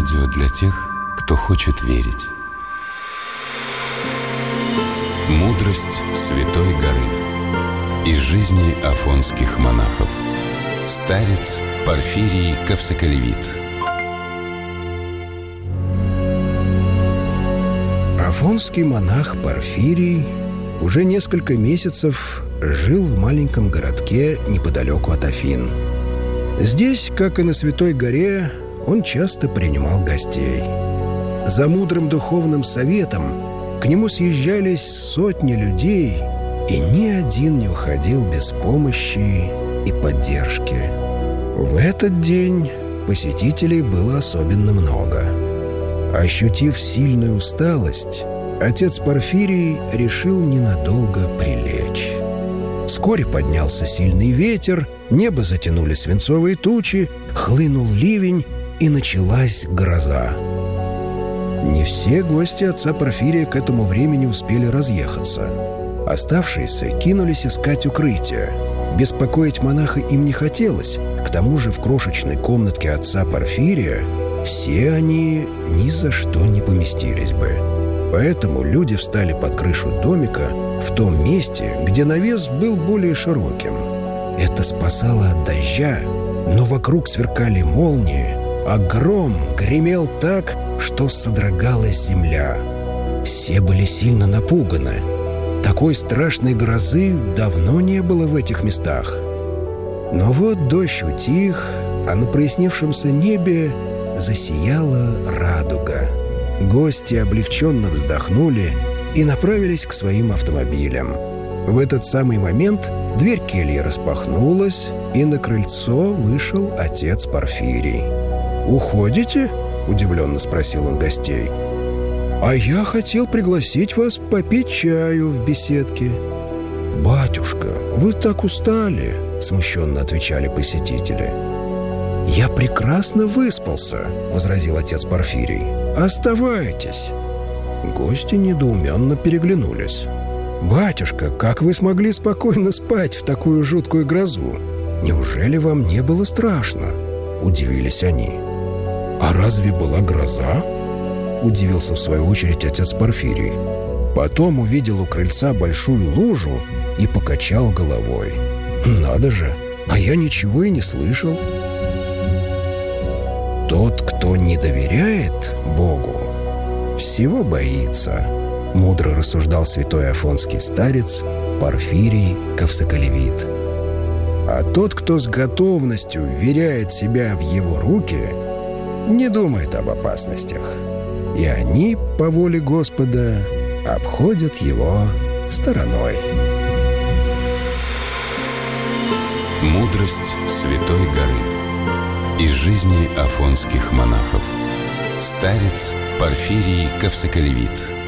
Радио для тех, кто хочет верить. Мудрость Святой горы. Из жизни афонских монахов. Старец Порфирий Кавсоколевит. Афонский монах Порфирий уже несколько месяцев жил в маленьком городке неподалеку от Афин. Здесь, как и на Святой горе, он часто принимал гостей. За мудрым духовным советом к нему съезжались сотни людей, и ни один не уходил без помощи и поддержки. В этот день посетителей было особенно много. Ощутив сильную усталость, отец Порфирий решил ненадолго прилечь. Вскоре поднялся сильный ветер, небо затянули свинцовые тучи, хлынул ливень, и началась гроза. Не все гости отца Порфирия к этому времени успели разъехаться. Оставшиеся кинулись искать укрытие. Беспокоить монаха им не хотелось. К тому же в крошечной комнатке отца Порфирия все они ни за что не поместились бы. Поэтому люди встали под крышу домика в том месте, где навес был более широким. Это спасало от дождя, но вокруг сверкали молнии, а гром гремел так, что содрогалась земля. Все были сильно напуганы. Такой страшной грозы давно не было в этих местах. Но вот дождь утих, а на прояснившемся небе засияла радуга. Гости облегченно вздохнули и направились к своим автомобилям. В этот самый момент дверь кельи распахнулась, и на крыльцо вышел отец Порфирий. «Уходите?» — удивленно спросил он гостей. «А я хотел пригласить вас попить чаю в беседке». «Батюшка, вы так устали», — смущенно отвечали посетители. «Я прекрасно выспался», — возразил отец Порфирий. «Оставайтесь». Гости недоуменно переглянулись. «Батюшка, как вы смогли спокойно спать в такую жуткую грозу? Неужели вам не было страшно?» — удивились они. «А разве была гроза?» — удивился в свою очередь отец Порфирий. Потом увидел у крыльца большую лужу и покачал головой. «Надо же, а я ничего и не слышал». «Тот, кто не доверяет Богу, всего боится», — мудро рассуждал святой афонский старец Порфирий Кавсоколевит. «А тот, кто с готовностью вверяет себя в его руки, не думает об опасностях, и они, по воле Господа, обходят его стороной». Мудрость Святой горы. Из жизни афонских монахов. Старец Порфирий Кавсоколевит.